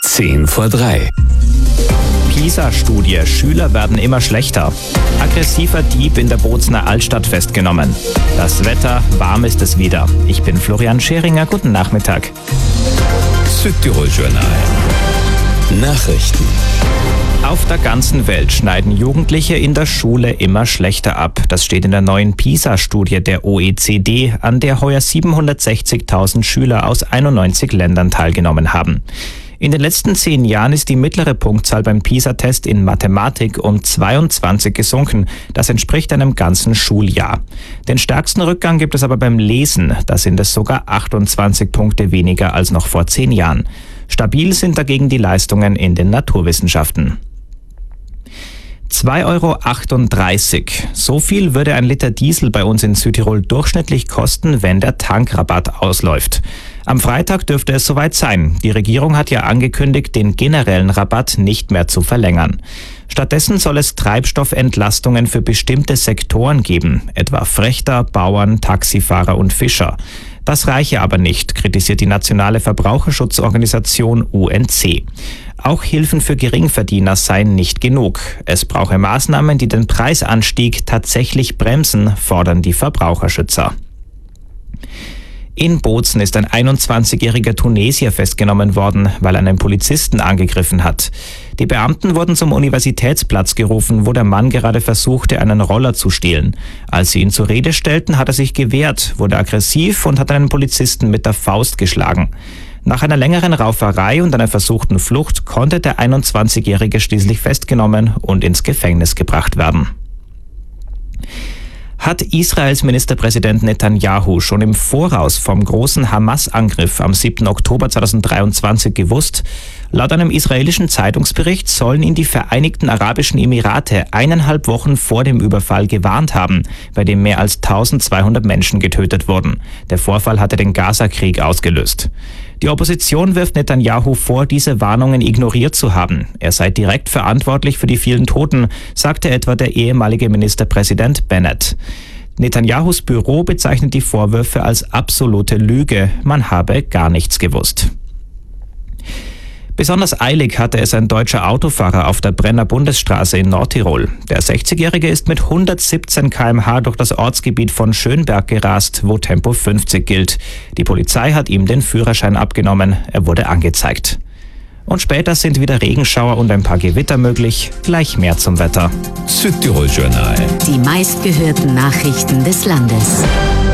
3:10. PISA-Studie. Schüler werden immer schlechter. Aggressiver Dieb in der Bozner Altstadt festgenommen. Das Wetter, warm ist es wieder. Ich bin Florian Scheringer. Guten Nachmittag. Südtirol-Journal. Nachrichten. Auf der ganzen Welt schneiden Jugendliche in der Schule immer schlechter ab. Das steht in der neuen PISA-Studie der OECD, an der heuer 760.000 Schüler aus 91 Ländern teilgenommen haben. In den letzten 10 Jahren ist die mittlere Punktzahl beim PISA-Test in Mathematik um 22 gesunken. Das entspricht einem ganzen Schuljahr. Den stärksten Rückgang gibt es aber beim Lesen. Da sind es sogar 28 Punkte weniger als noch vor 10 Jahren. Stabil sind dagegen die Leistungen in den Naturwissenschaften. 2,38 €. So viel würde ein Liter Diesel bei uns in Südtirol durchschnittlich kosten, wenn der Tankrabatt ausläuft. Am Freitag dürfte es soweit sein. Die Regierung hat ja angekündigt, den generellen Rabatt nicht mehr zu verlängern. Stattdessen soll es Treibstoffentlastungen für bestimmte Sektoren geben, etwa Frächter, Bauern, Taxifahrer und Fischer. Das reiche aber nicht, kritisiert die nationale Verbraucherschutzorganisation UNC. Auch Hilfen für Geringverdiener seien nicht genug. Es brauche Maßnahmen, die den Preisanstieg tatsächlich bremsen, fordern die Verbraucherschützer. In Bozen ist ein 21-jähriger Tunesier festgenommen worden, weil er einen Polizisten angegriffen hat. Die Beamten wurden zum Universitätsplatz gerufen, wo der Mann gerade versuchte, einen Roller zu stehlen. Als sie ihn zur Rede stellten, hat er sich gewehrt, wurde aggressiv und hat einen Polizisten mit der Faust geschlagen. Nach einer längeren Rauferei und einer versuchten Flucht konnte der 21-Jährige schließlich festgenommen und ins Gefängnis gebracht werden. Hat Israels Ministerpräsident Netanyahu schon im Voraus vom großen Hamas-Angriff am 7. Oktober 2023 gewusst? Laut einem israelischen Zeitungsbericht sollen ihn die Vereinigten Arabischen Emirate 1,5 Wochen vor dem Überfall gewarnt haben, bei dem mehr als 1200 Menschen getötet wurden. Der Vorfall hatte den Gaza-Krieg ausgelöst. Die Opposition wirft Netanyahu vor, diese Warnungen ignoriert zu haben. Er sei direkt verantwortlich für die vielen Toten, sagte etwa der ehemalige Ministerpräsident Bennett. Netanyahus Büro bezeichnet die Vorwürfe als absolute Lüge. Man habe gar nichts gewusst. Besonders eilig hatte es ein deutscher Autofahrer auf der Brenner Bundesstraße in Nordtirol. Der 60-Jährige ist mit 117 km/h durch das Ortsgebiet von Schönberg gerast, wo Tempo 50 gilt. Die Polizei hat ihm den Führerschein abgenommen. Er wurde angezeigt. Und später sind wieder Regenschauer und ein paar Gewitter möglich. Gleich mehr zum Wetter. Südtirol-Journal. Die meistgehörten Nachrichten des Landes.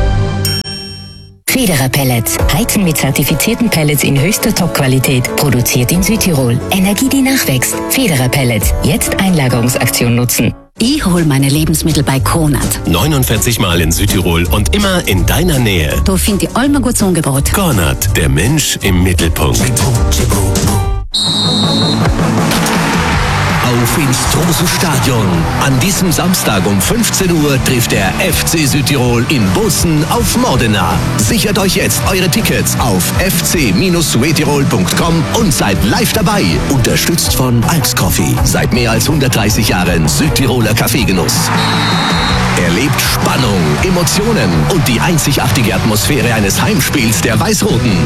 Federer Pellets. Heizen mit zertifizierten Pellets in höchster Top-Qualität. Produziert in Südtirol. Energie, die nachwächst. Federer Pellets. Jetzt Einlagerungsaktion nutzen. Ich hole meine Lebensmittel bei Konrad. 49 Mal in Südtirol und immer in deiner Nähe. Da finde ich all mein gutes Angebot. Konrad, der Mensch im Mittelpunkt. Auf ins große Stadion. An diesem Samstag um 15 Uhr trifft der FC Südtirol in Bozen auf Modena. Sichert euch jetzt eure Tickets auf fc-suetirol.com und seid live dabei. Unterstützt von Alps Coffee. Seit mehr als 130 Jahren Südtiroler Kaffeegenuss. Erlebt Spannung, Emotionen und die einzigartige Atmosphäre eines Heimspiels der Weiß-Roten.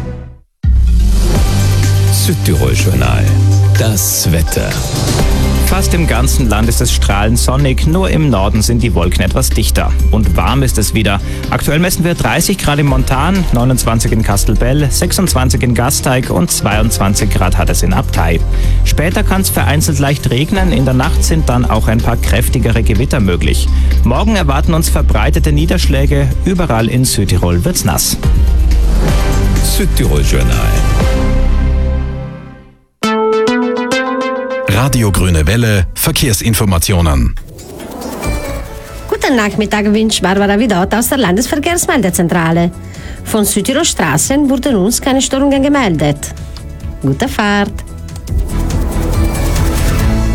Südtirol-Journal. Das Wetter. Fast im ganzen Land ist es strahlend sonnig, nur im Norden sind die Wolken etwas dichter. Und warm ist es wieder. Aktuell messen wir 30 Grad in Montan, 29 in Kastelbell, 26 in Gasteig und 22 Grad hat es in Abtei. Später kann es vereinzelt leicht regnen, in der Nacht sind dann auch ein paar kräftigere Gewitter möglich. Morgen erwarten uns verbreitete Niederschläge, überall in Südtirol wird's nass. Südtirol-Journal. Radio Grüne Welle, Verkehrsinformationen. Guten Nachmittag, wünscht Barbara Vidot aus der Landesverkehrsmeldezentrale. Von Südtirol Straßen wurden uns keine Störungen gemeldet. Gute Fahrt!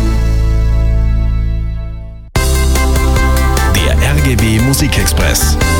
Der RGW Musikexpress.